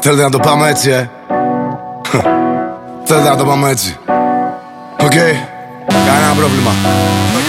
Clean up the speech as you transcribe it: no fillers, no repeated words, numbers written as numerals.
Θέλετε να το πάμε έτσι, Θέλετε να το πάμε έτσι. Οκ, κανένα πρόβλημα.